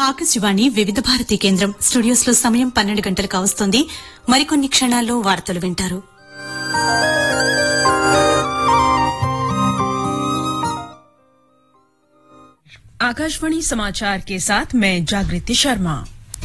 ఆకాశవాణి వివిధ భారతి కేంద్రం స్టూడియోస్ లో సమయం 12 గంటలు కావస్తోంది. మరికొన్ని క్షణాల్లో వార్తలు వింటారు. आकाशवाणी समाचार के साथ मैं जागृति शर्मा।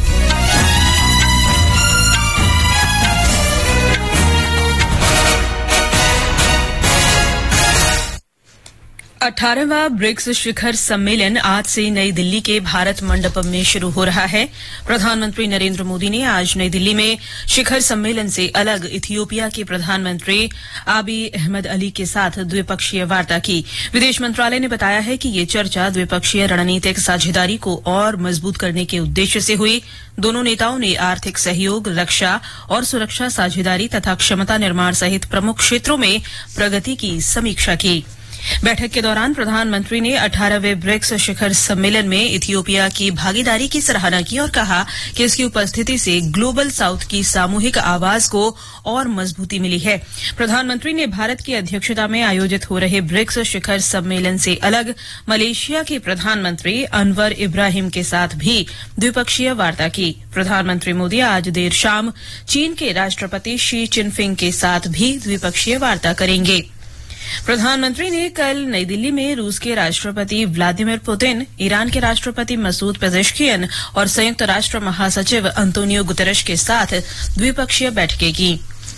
अठारहवां ब्रिक्स शिखर सम्मेलन आज से नई दिल्ली के भारत मंडपम में शुरू हो रहा है। प्रधानमंत्री नरेंद्र मोदी ने आज नई दिल्ली में शिखर सम्मेलन से अलग इथियोपिया के प्रधानमंत्री आबी अहमद अली के साथ द्विपक्षीय वार्ता की। विदेश मंत्रालय ने बताया है कि ये चर्चा द्विपक्षीय रणनीतिक साझेदारी को और मजबूत करने के उद्देश्य से हुई। दोनों नेताओं ने आर्थिक सहयोग, रक्षा और सुरक्षा साझेदारी तथा क्षमता निर्माण सहित प्रमुख क्षेत्रों में प्रगति की समीक्षा की। बैठक के दौरान प्रधानमंत्री ने 18वें ब्रिक्स शिखर सम्मेलन में इथियोपिया की भागीदारी की सराहना की और कहा कि इसकी उपस्थिति से ग्लोबल साउथ की सामूहिक आवाज को और मजबूती मिली है। प्रधानमंत्री ने भारत की अध्यक्षता में आयोजित हो रहे ब्रिक्स शिखर सम्मेलन से अलग मलेशिया के प्रधानमंत्री अनवर इब्राहिम के साथ भी द्विपक्षीय वार्ता की। प्रधानमंत्री मोदी आज देर शाम चीन के राष्ट्रपति शी चिनफिंग के साथ भी द्विपक्षीय वार्ता करेंगे। प्रधानमंत्री ने कल नई दिल्ली में रूस के राष्ट्रपति व्लादिमीर पुतिन, ईरान के राष्ट्रपति मसूद पेजेश्कियन और संयुक्त राष्ट्र महासचिव अंतोनियो गुतेरेश के साथ द्विपक्षीय बैठकें की।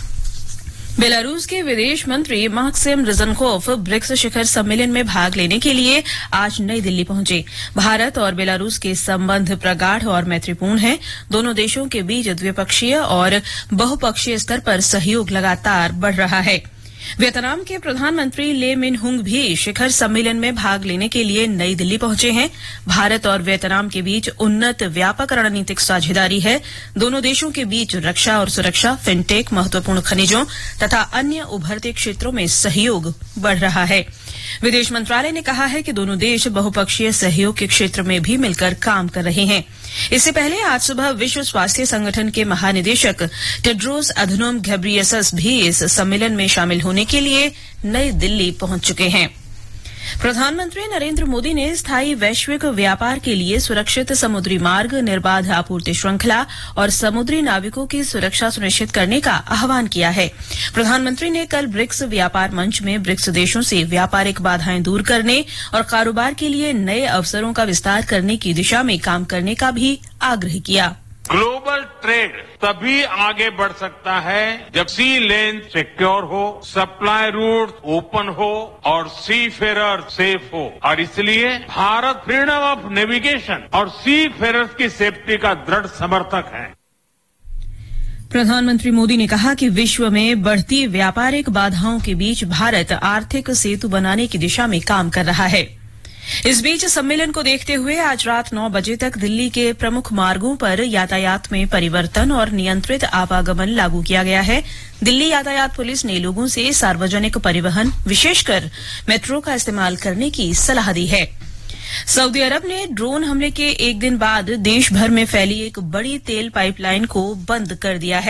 बेलारूस के विदेश मंत्री माक्सिम रिजनकोव ब्रिक्स शिखर सम्मेलन में भाग लेने के लिए आज नई दिल्ली पहुंचे। भारत और बेलारूस के संबंध प्रगाढ़ और मैत्रीपूर्ण हैं। दोनों देशों के बीच द्विपक्षीय और बहुपक्षीय स्तर पर सहयोग लगातार बढ़ रहा है। वियतनाम के प्रधानमंत्री ले मिन हुंग भी शिखर सम्मेलन में भाग लेने के लिए नई दिल्ली पहुंचे हैं। भारत और वियतनाम के बीच उन्नत व्यापक रणनीतिक साझेदारी है। दोनों देशों के बीच रक्षा और सुरक्षा, फिनटेक, महत्वपूर्ण खनिजों तथा अन्य उभरते क्षेत्रों में सहयोग बढ़ रहा है। विदेश मंत्रालय ने कहा है कि दोनों देश बहुपक्षीय सहयोग के क्षेत्र में भी मिलकर काम कर रहे हैं। इससे पहले आज सुबह विश्व स्वास्थ्य संगठन के महानिदेशक टेड्रोस अधनोम घेब्रेयेसस भी इस सम्मेलन में शामिल होने के लिए नई दिल्ली पहुंच चुके हैं। प्रधानमंत्री नरेंद्र मोदी ने स्थायी वैश्विक व्यापार के लिए सुरक्षित समुद्री मार्ग, निर्बाध आपूर्ति श्रृंखला और समुद्री नाविकों की सुरक्षा सुनिश्चित करने का आह्वान किया है। प्रधानमंत्री ने कल ब्रिक्स व्यापार मंच में ब्रिक्स देशों से व्यापारिक बाधाएं दूर करने और कारोबार के लिए नए अवसरों का विस्तार करने की दिशा में काम करने का भी आग्रह किया। ग्लोबल ट्रेड तभी आगे बढ़ सकता है जब सी लेन सिक्योर हो, सप्लाई रूट ओपन हो और सी फेरर सेफ हो। और इसलिए भारत फ्रीडम ऑफ नेविगेशन और सी फेरर्स की सेफ्टी का दृढ़ समर्थक है। प्रधानमंत्री मोदी ने कहा कि विश्व में बढ़ती व्यापारिक बाधाओं के बीच भारत आर्थिक सेतु बनाने की दिशा में काम कर रहा है। इस बीच सम्मेलन को देखते हुए आज रात 9 बजे तक दिल्ली के प्रमुख मार्गों पर यातायात में परिवर्तन और नियंत्रित आवागमन लागू किया गया है। दिल्ली यातायात पुलिस ने लोगों से सार्वजनिक परिवहन, विशेषकर मेट्रो का इस्तेमाल करने की सलाह दी है। सऊदी अरब ने ड्रोन हमले के एक दिन बाद देश भर में फैली एक बड़ी तेल पाइपलाइन को बंद कर दिया है।